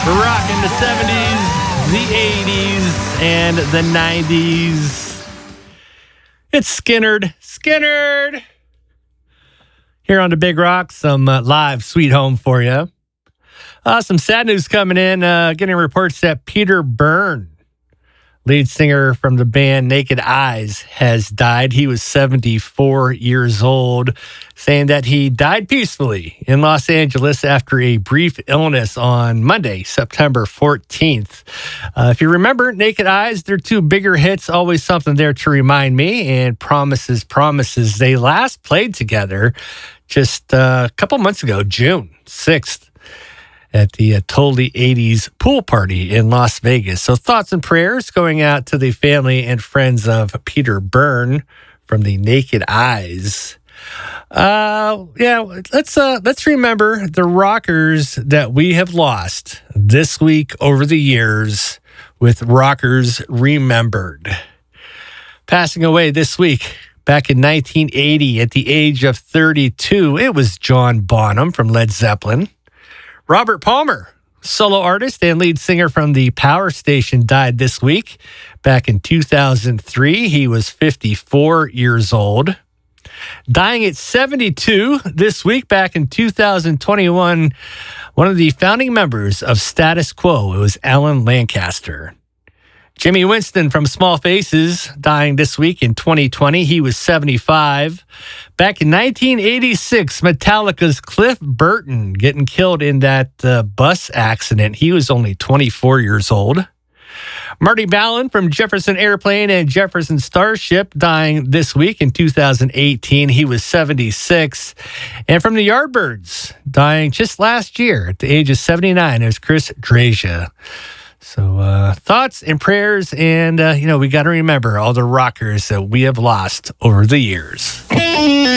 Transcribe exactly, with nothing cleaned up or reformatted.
Rocking the seventies, the eighties, and the nineties. It's Skynyrd. Skynyrd! Here on the Big Rock, some uh, live Sweet Home for you. Uh, some sad news coming in. Uh, getting reports that Peter Byrne, lead singer from the band Naked Eyes, has died. He was seventy-four years old, saying that he died peacefully in Los Angeles after a brief illness on Monday, September fourteenth. Uh, if you remember Naked Eyes, their two bigger hits, Always Something There to Remind Me and Promises, Promises. They last played together just uh, a couple months ago, June sixth. At the uh, Totally eighties pool party in Las Vegas. So thoughts and prayers going out to the family and friends of Peter Byrne from the Naked Eyes. Uh, yeah, let's uh, let's remember the rockers that we have lost this week over the years with Rockers Remembered. Passing away this week. Back in nineteen eighty, at the age of thirty-two, it was John Bonham from Led Zeppelin. Robert Palmer, solo artist and lead singer from the Power Station, died this week. Back in two thousand three, he was fifty-four years old. Dying at seventy-two this week, back in two thousand twenty-one, one of the founding members of Status Quo, it was Alan Lancaster. Jimmy Winston from Small Faces, dying this week in twenty twenty. He was seventy-five. Back in nineteen eighty-six, Metallica's Cliff Burton getting killed in that uh, bus accident. He was only twenty-four years old. Marty Balin from Jefferson Airplane and Jefferson Starship, dying this week in two thousand eighteen. He was seventy-six. And from the Yardbirds, dying just last year at the age of seventy-nine, it was Chris Drasia. So uh, thoughts and prayers, and, uh, you know, we got to remember all the rockers that we have lost over the years.